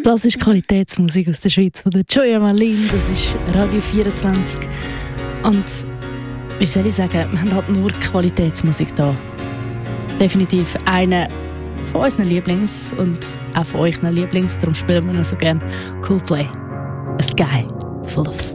Das ist Qualitätsmusik aus der Schweiz von der Joya Marlin. Das ist Radio 24. Und wie soll ich sagen, wir haben halt nur Qualitätsmusik da. Definitiv eine von unseren Lieblings und auch von euren Lieblings. Darum spielen wir noch so gerne Coldplay. A Sky Full of Stars.